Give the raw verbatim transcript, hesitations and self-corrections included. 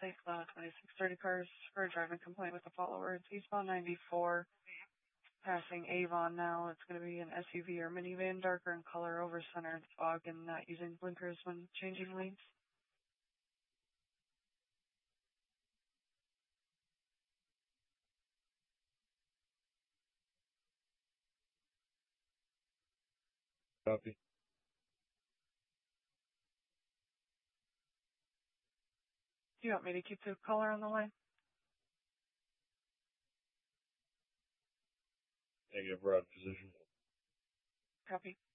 take the twenty-six thirty cars for a driving complaint with the follower. It's eastbound ninety-four, passing Avon now. It's going to be an S U V or minivan, darker in color, over center, fog, and not using blinkers when changing lanes. Copy. Do you want me to keep the caller on the line? Negative, route position. Copy.